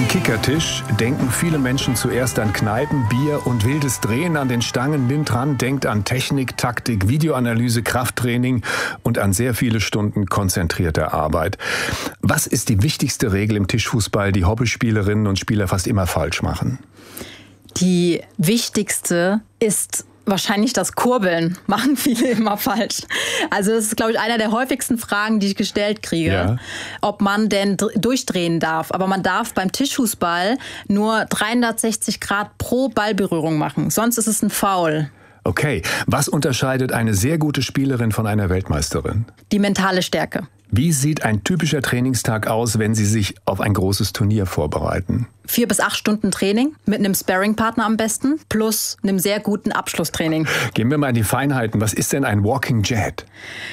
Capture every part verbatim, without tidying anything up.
Am Kickertisch denken viele Menschen zuerst an Kneipen, Bier und wildes Drehen an den Stangen. Lin Tran denkt an Technik, Taktik, Videoanalyse, Krafttraining und an sehr viele Stunden konzentrierter Arbeit. Was ist die wichtigste Regel im Tischfußball, die Hobbyspielerinnen und Spieler fast immer falsch machen? Die wichtigste ist wahrscheinlich das Kurbeln. Machen viele immer falsch. Also das ist, glaube ich, einer der häufigsten Fragen, die ich gestellt kriege. Ja. Ob man denn dr- durchdrehen darf. Aber man darf beim Tischfußball nur dreihundertsechzig Grad pro Ballberührung machen. Sonst ist es ein Foul. Okay. Was unterscheidet eine sehr gute Spielerin von einer Weltmeisterin? Die mentale Stärke. Wie sieht ein typischer Trainingstag aus, wenn Sie sich auf ein großes Turnier vorbereiten? Vier bis acht Stunden Training mit einem Sparringpartner am besten plus einem sehr guten Abschlusstraining. Gehen wir mal in die Feinheiten. Was ist denn ein Walking Jet?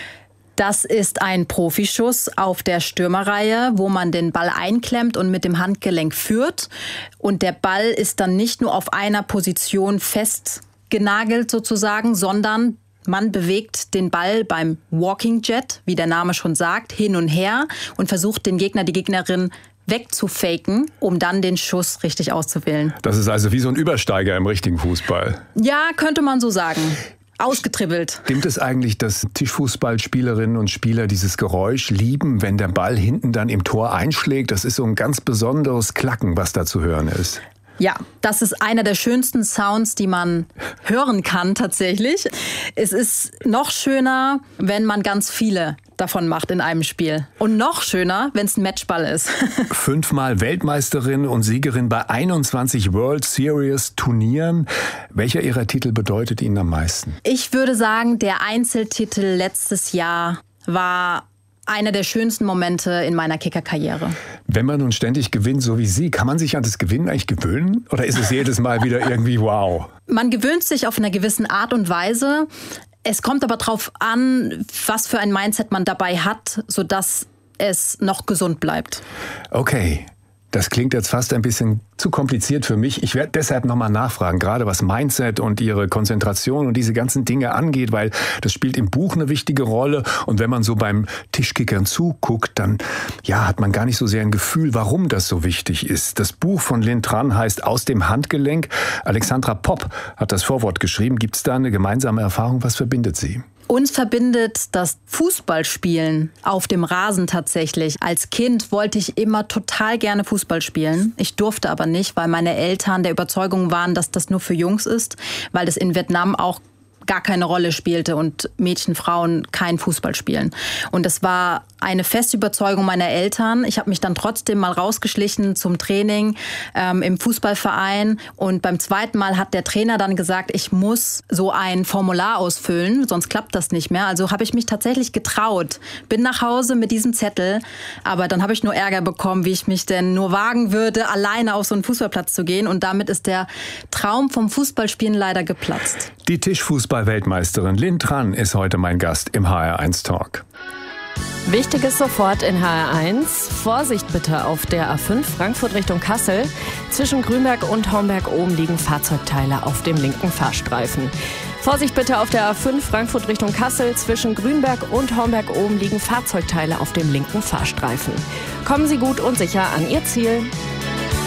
Das ist ein Profischuss auf der Stürmerreihe, wo man den Ball einklemmt und mit dem Handgelenk führt. Und der Ball ist dann nicht nur auf einer Position festgenagelt sozusagen, sondern man bewegt den Ball beim Walking Jet, wie der Name schon sagt, hin und her und versucht den Gegner, die Gegnerin wegzufaken, um dann den Schuss richtig auszuwählen. Das ist also wie so ein Übersteiger im richtigen Fußball. Ja, könnte man so sagen. Ausgetribbelt. Stimmt es eigentlich, dass Tischfußballspielerinnen und Spieler dieses Geräusch lieben, wenn der Ball hinten dann im Tor einschlägt? Das ist so ein ganz besonderes Klacken, was da zu hören ist. Ja, das ist einer der schönsten Sounds, die man hören kann tatsächlich. Es ist noch schöner, wenn man ganz viele davon macht in einem Spiel. Und noch schöner, wenn es ein Matchball ist. Fünfmal Weltmeisterin und Siegerin bei einundzwanzig World Series Turnieren. Welcher Ihrer Titel bedeutet Ihnen am meisten? Ich würde sagen, der Einzeltitel letztes Jahr war einer der schönsten Momente in meiner Kickerkarriere. Wenn man nun ständig gewinnt, so wie Sie, kann man sich an das Gewinnen eigentlich gewöhnen? Oder ist es jedes Mal wieder irgendwie wow? Man gewöhnt sich auf eine gewisse Art und Weise. Es kommt aber darauf an, was für ein Mindset man dabei hat, sodass es noch gesund bleibt. Okay. Das klingt jetzt fast ein bisschen zu kompliziert für mich. Ich werde deshalb nochmal nachfragen, gerade was Mindset und Ihre Konzentration und diese ganzen Dinge angeht, weil das spielt im Buch eine wichtige Rolle. Und wenn man so beim Tischkickern zuguckt, dann ja, hat man gar nicht so sehr ein Gefühl, warum das so wichtig ist. Das Buch von Lin Tran heißt Aus dem Handgelenk. Alexandra Popp hat das Vorwort geschrieben. Gibt es da eine gemeinsame Erfahrung? Was verbindet sie? Uns verbindet das Fußballspielen auf dem Rasen tatsächlich. Als Kind wollte ich immer total gerne Fußball spielen. Ich durfte aber nicht, weil meine Eltern der Überzeugung waren, dass das nur für Jungs ist, weil es in Vietnam auch gar keine Rolle spielte und Mädchen, Frauen kein Fußball spielen. Und es war eine feste Überzeugung meiner Eltern. Ich habe mich dann trotzdem mal rausgeschlichen zum Training ähm, im Fußballverein. Und beim zweiten Mal hat der Trainer dann gesagt, ich muss so ein Formular ausfüllen, sonst klappt das nicht mehr. Also habe ich mich tatsächlich getraut. Bin nach Hause mit diesem Zettel, aber dann habe ich nur Ärger bekommen, wie ich mich denn nur wagen würde, alleine auf so einen Fußballplatz zu gehen. Und damit ist der Traum vom Fußballspielen leider geplatzt. Die Tischfußball-Weltmeisterin Lin Tran ist heute mein Gast im H R eins Talk. Wichtiges sofort in H R eins. Vorsicht bitte auf der A fünf Frankfurt Richtung Kassel. Zwischen Grünberg und Homberg oben liegen Fahrzeugteile auf dem linken Fahrstreifen. Vorsicht bitte auf der A fünf Frankfurt Richtung Kassel. Zwischen Grünberg und Homberg oben liegen Fahrzeugteile auf dem linken Fahrstreifen. Kommen Sie gut und sicher an Ihr Ziel.